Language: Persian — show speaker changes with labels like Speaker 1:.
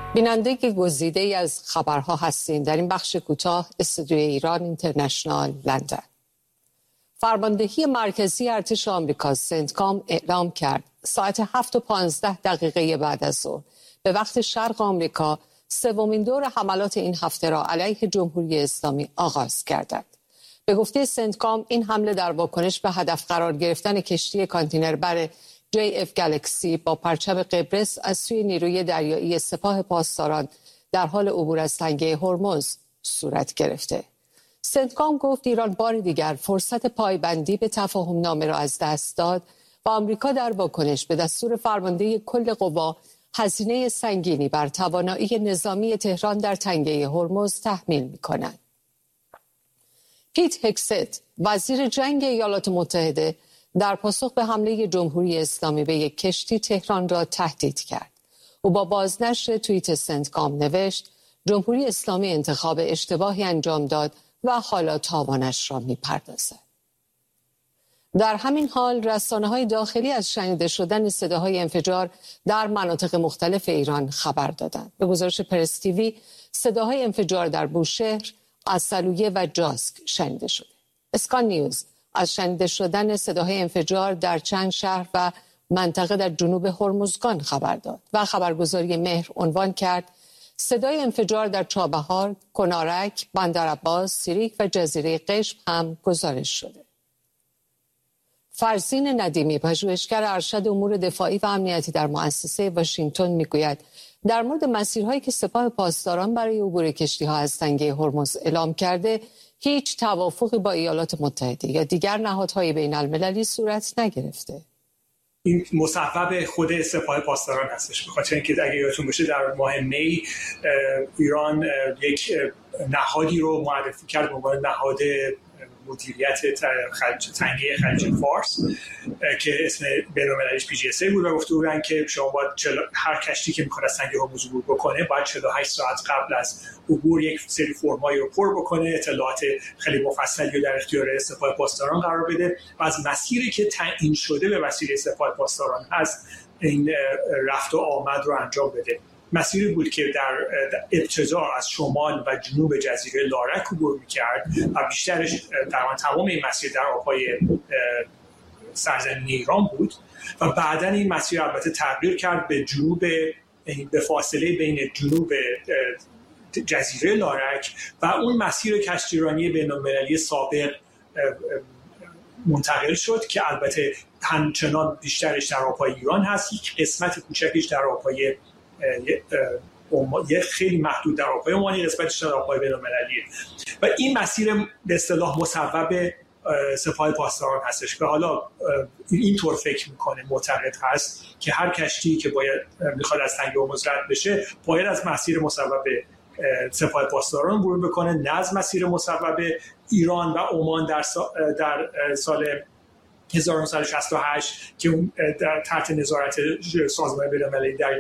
Speaker 1: بیننده گزیده‌ای از خبرها هستیم. در این بخش کوتاه استودیوی ایران اینترنشنال لندن. فرماندهی مرکزی ارتش آمریکا سنتکام اعلام کرد ساعت 7:15 بعد از ظهر به وقت شرق آمریکا سومین دور حملات این هفته را علیه جمهوری اسلامی آغاز کردند. به گفته سنتکام این حمله در واکنش به هدف قرار گرفتن کشتی کانتینربر JF گالاکسی با پرچم قبرس از سوی نیروی دریایی سپاه پاسداران در حال عبور از تنگه هرمز صورت گرفته. سنتکام گفت ایران بار دیگر فرصت پایبندی به تفاهم نامه را از دست داد و آمریکا در واکنش به دستور فرمانده کل قوا هزینه سنگینی بر توانایی نظامی تهران در تنگه هرمز تحمیل می‌کند. پیت هگست، وزیر جنگ ایالات متحده، در پاسخ به حمله جمهوری اسلامی به یک کشتی تهران را تهدید کرد. او با بازنشر توییت سنتکام نوشت جمهوری اسلامی انتخاب اشتباهی انجام داد و حالا تاوانش را می‌پردازد. در همین حال رسانه‌های داخلی از شنیده شدن صداهای انفجار در مناطق مختلف ایران خبر دادند. به گزارش پرس تیوی صداهای انفجار در بوشهر، عسلویه و جاسک شنیده شده. اسکان نیوز از شنیده شدن صداهای انفجار در چند شهر و منطقه در جنوب هرمزگان خبر داد و خبرگزاری مهر عنوان کرد صدای انفجار در چابهار، کنارک، بندرعباس، سیریک و جزیره قشم هم گزارش شده. فرزین ندیمی، پژوهشگر ارشد امور دفاعی و امنیتی در مؤسسه واشنگتن میگوید در مورد مسیرهایی که سپاه پاسداران برای عبور کشتی‌ها از تنگه هرمز اعلام کرده هیچ توافقی با ایالات متحده یا دیگر نهادهای بین المللی صورت نگرفته.
Speaker 2: این مصوب خود سپاه پاسداران هستش، به خاطر اینکه اگه یادتون باشه در ماه می ایران یک نهادی رو معرفی کرد به عنوان نهاد مدیریت تنگه خلیج فارس که اسم بین‌المللیش PGSA بود و گفته بودن که شما باید هر کشتی که می‌خواد از تنگه هرمز عبور بکنه باید 48 ساعت قبل از عبور یک سری فرمایی رو پر بکنه، اطلاعات خیلی مفصلی رو در اختیار سپاه پاسداران قرار بده و از مسیری که تعیین شده به وسیله سپاه پاسداران هست این رفت و آمد رو انجام بده. مسیری بود که در ابتدا از شمال و جنوب جزیره لارک عبور می‌کرد و بیشترش تمام این مسیر در آب‌های سرزمین ایران بود و بعداً این مسیر البته تغییر کرد به فاصله بین جنوب جزیره لارک و اون مسیر کشتیرانی بین‌المللی سابق منتقل شد که البته همچنان بیشترش در آب‌های ایران هست، یک قسمت کوچکیش در آب‌های یه خیلی محدود در آب‌های عمانی، قسمتش در آب‌های بین‌المللیه و این مسیر به اصطلاح مصوب سپاه پاسداران هستش که حالا اینطور فکر میکنه، معتقد هست که هر کشتی که میخواد از تنگه هرمز رد بشه باید از مسیر مصوب سپاه پاسداران عبور بکنه، نه از مسیر مصوب ایران و عمان در سال 1968 که اون در تحت نظارت سازمان بین‌المللی